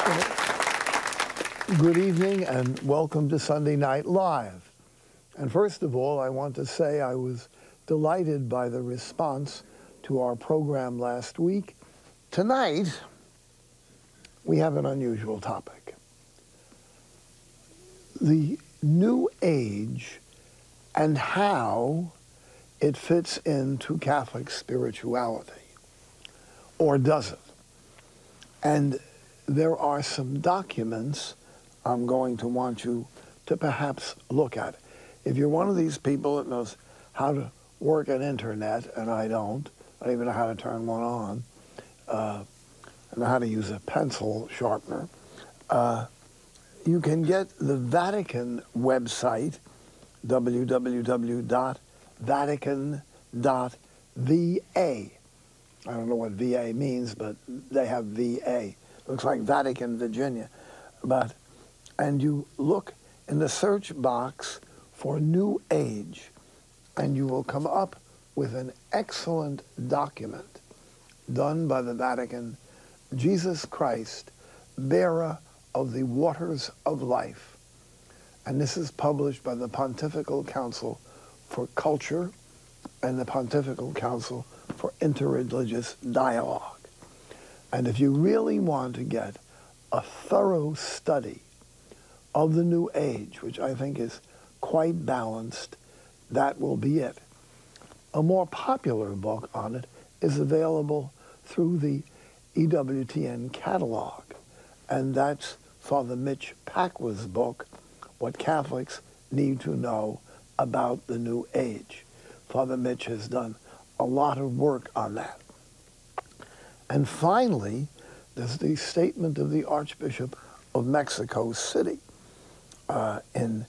Good evening and welcome to Sunday Night Live. And first of all, I want to say I was delighted by the response to our program last week. Tonight, we have an unusual topic. The New Age and how it fits into Catholic spirituality, or does it? And there are some documents I'm going to want you to perhaps look at. If you're one of these people that knows how to work an internet, and I don't even know how to turn one on, I know how to use a pencil sharpener, you can get the Vatican website, www.vatican.va. I don't know what VA means, but they have VA. Looks like Vatican, Virginia. And you look in the search box for New Age, and you will come up with an excellent document done by the Vatican, Jesus Christ, bearer of the waters of life. And this is published by the Pontifical Council for Culture and the Pontifical Council for Interreligious Dialogue. And if you really want to get a thorough study of the New Age, which I think is quite balanced, that will be it. A more popular book on it is available through the EWTN catalog, and that's Father Mitch Pacwa's book, What Catholics Need to Know About the New Age. Father Mitch has done a lot of work on that. And finally, there's the statement of the Archbishop of Mexico City in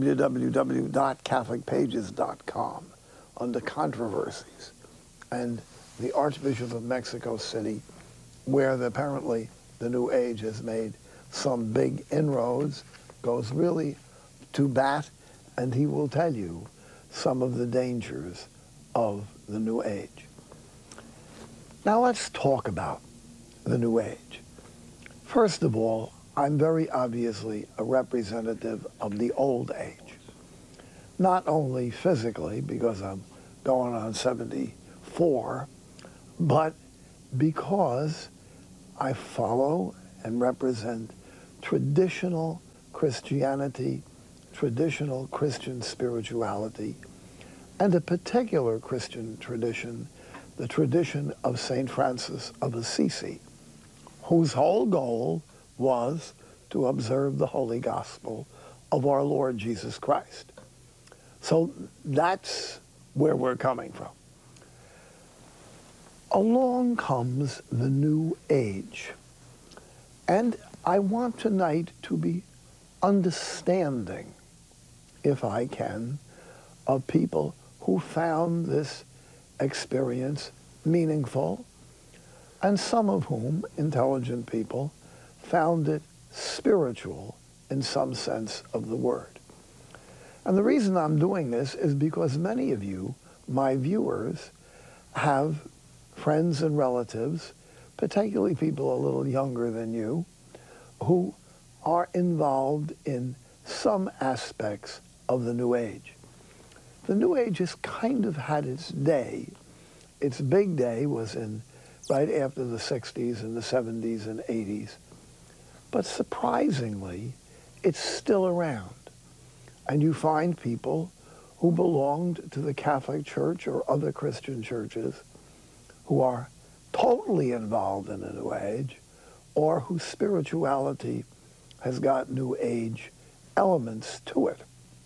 www.catholicpages.com under controversies. And the Archbishop of Mexico City, where apparently the New Age has made some big inroads, goes really to bat, and he will tell you some of the dangers of the New Age. Now let's talk about the New Age. First of all, I'm very obviously a representative of the old age. Not only physically, because I'm going on 74, but because I follow and represent traditional Christianity, traditional Christian spirituality, and a particular Christian tradition, the tradition of St. Francis of Assisi, whose whole goal was to observe the Holy Gospel of our Lord Jesus Christ. So that's where we're coming from. Along comes the New Age. And I want tonight to be understanding, if I can, of people who found this experience meaningful, and some of whom, intelligent people, found it spiritual in some sense of the word. And the reason I'm doing this is because many of you, my viewers, have friends and relatives, particularly people a little younger than you, who are involved in some aspects of the New Age. The New Age has kind of had its day. Its big day was right after the 60s and the 70s and 80s. But surprisingly, it's still around. And you find people who belonged to the Catholic Church or other Christian churches who are totally involved in the New Age, or whose spirituality has got New Age elements to it.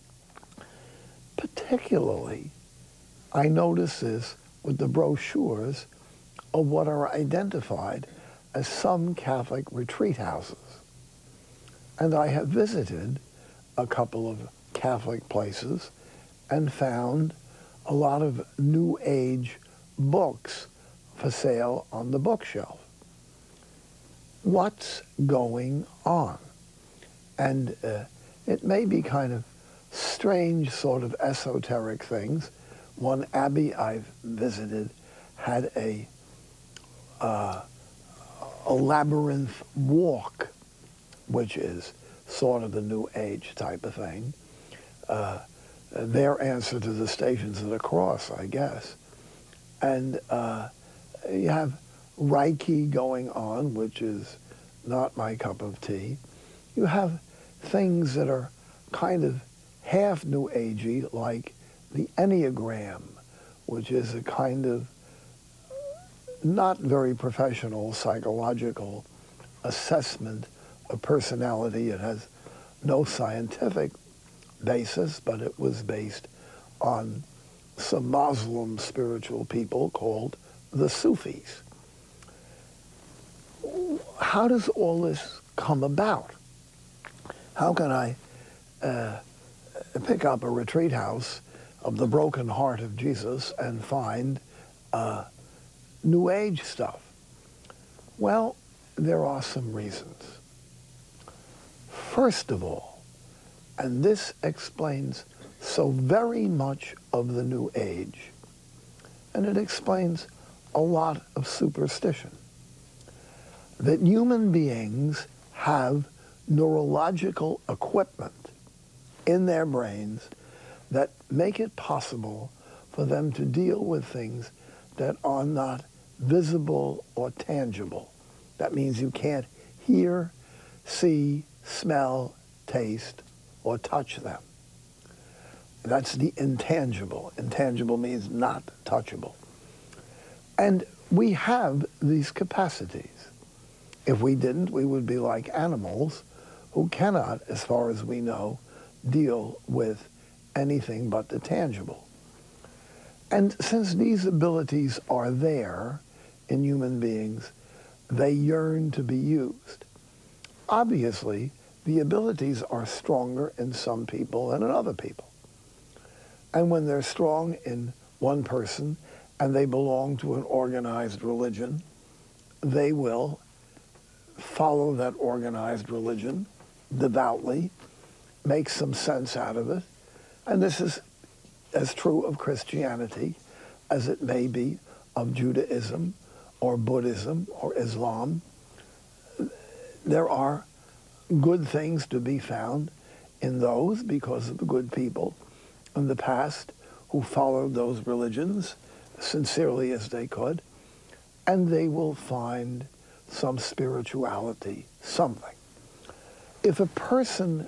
Particularly, I notice this with the brochures of what are identified as some Catholic retreat houses. And I have visited a couple of Catholic places and found a lot of New Age books for sale on the bookshelf. What's going on? And it may be kind of strange sort of esoteric things. One abbey I've visited had a labyrinth walk which is sort of the New Age type of thing. Their answer to the Stations of the Cross, I guess. And you have Reiki going on, which is not my cup of tea. You have things that are kind of half New Agey, like the Enneagram, which is a kind of not very professional psychological assessment of personality. It has no scientific basis, but it was based on some Muslim spiritual people called the Sufis. How does all this come about? How can I pick up a retreat house of the broken heart of Jesus and find New Age stuff? Well, there are some reasons. First of all, and this explains so very much of the New Age, and it explains a lot of superstition, that human beings have neurological equipment in their brains that make it possible for them to deal with things that are not visible or tangible. That means you can't hear, see, smell, taste, or touch them. That's the intangible. Intangible means not touchable. And we have these capacities. If we didn't, we would be like animals who cannot, as far as we know, deal with anything but the tangible. And since these abilities are there in human beings, they yearn to be used. Obviously, the abilities are stronger in some people than in other people. And when they're strong in one person and they belong to an organized religion, they will follow that organized religion devoutly, make some sense out of it. And this is as true of Christianity as it may be of Judaism or Buddhism or Islam. There are good things to be found in those because of the good people in the past who followed those religions sincerely as they could, and they will find some spirituality, something. If a person